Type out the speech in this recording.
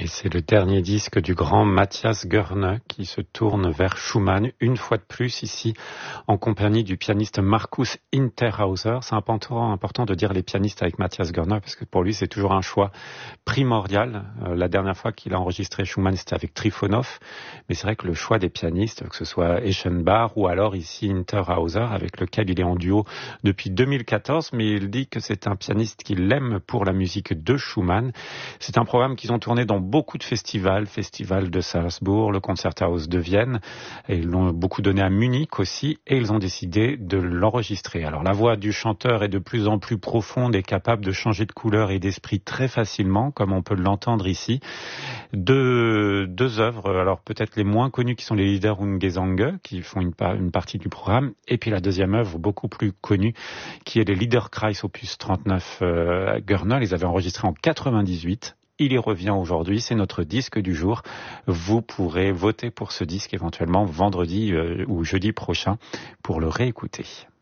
Et c'est le dernier disque du grand Matthias Görne qui se tourne vers Schumann, une fois de plus ici, en compagnie du pianiste Markus Hinterhauser. C'est important de dire les pianistes avec Matthias Görne, parce que pour lui, c'est toujours un choix primordial. La dernière fois qu'il a enregistré Schumann, c'était avec Trifonov. Mais c'est vrai que le choix des pianistes, que ce soit Eschenbach ou alors ici Hinterhauser, avec lequel il est en duo depuis 2014, mais il dit que c'est un pianiste qu'il aime pour la musique de Schumann. C'est un programme qu'ils ont tourné dans beaucoup de festivals, Festival de Salzbourg, le Concerthaus de Vienne, et ils l'ont beaucoup donné à Munich aussi, et ils ont décidé de l'enregistrer. Alors la voix du chanteur est de plus en plus profonde et capable de changer de couleur et d'esprit très facilement, comme on peut l'entendre ici. Deux œuvres, alors peut-être les moins connues qui sont les Liedergesänge, qui font une partie du programme, et puis la deuxième œuvre beaucoup plus connue, qui est les Liederkreis opus 39 Görne. Ils avaient enregistré en 98. Il y revient aujourd'hui, c'est notre disque du jour. Vous pourrez voter pour ce disque éventuellement vendredi ou jeudi prochain pour le réécouter.